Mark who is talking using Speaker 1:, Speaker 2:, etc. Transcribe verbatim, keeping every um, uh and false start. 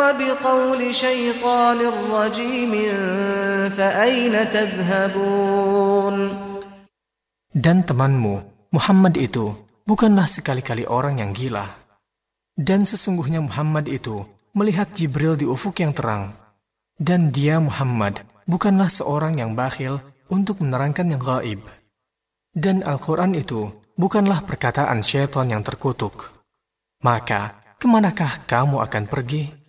Speaker 1: بقول شيطان رجيم فأين تذهبون.
Speaker 2: Dan temanmu, Muhammad itu, bukanlah sekali-kali orang yang gila. Dan sesungguhnya Muhammad itu melihat Jibril di ufuk yang terang. Dan dia, Muhammad, bukanlah seorang yang bakhil untuk menerangkan yang gaib. Dan Al-Quran itu bukanlah perkataan syaitan yang terkutuk. Maka, kemanakah kamu akan pergi?